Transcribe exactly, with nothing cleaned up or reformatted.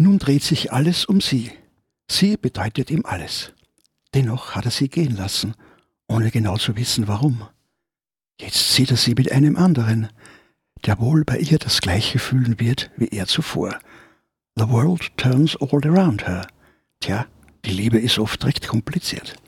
Nun dreht sich alles um sie. Sie bedeutet ihm alles. Dennoch hat er sie gehen lassen, ohne genau zu wissen, warum. Jetzt sieht er sie mit einem anderen, der wohl bei ihr das Gleiche fühlen wird wie er zuvor. The world turns all around her. Tja, die Liebe ist oft recht kompliziert.